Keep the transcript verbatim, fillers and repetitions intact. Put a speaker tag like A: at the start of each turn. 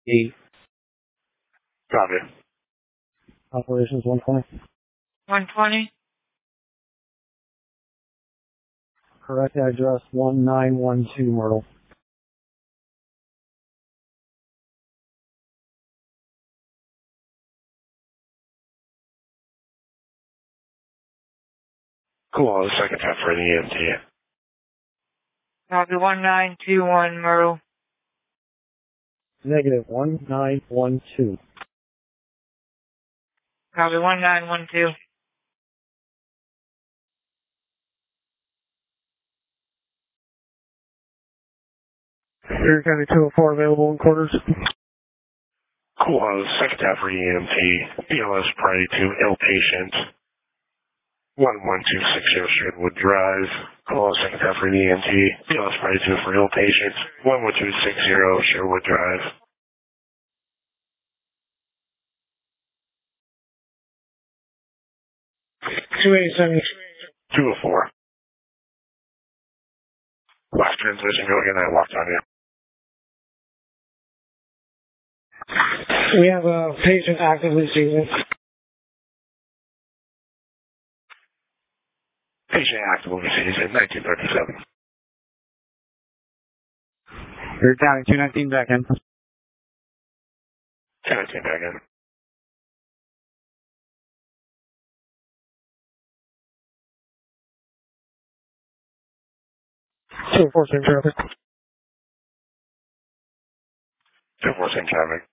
A: eight.
B: Copy.
A: Operations one twenty.
C: one twenty.
A: Correct address one nine one two Myrtle.
B: Cool, the second time for the E M T.
C: Copy one nine two one Myrtle.
A: Negative one nine one two.
C: Copy one nine one two.
A: Erie County two oh four available in quarters.
B: Cool, the second time for E M T. B L S priority to ill patient. one one two six zero Sherwood Drive. Call second half for the E M T. B L S priority two for ill patient. one one two six zero Sherwood Drive.
A: two eighty-seven.
B: two oh four. Last transmission, go again, I walked on you.
A: We have a patient actively seizing.
B: Patient actively seizing, nineteen thirty-seven.
A: Erie County two nineteen back in.
B: two nineteen back in.
A: two oh four same traffic.
B: two four same traffic.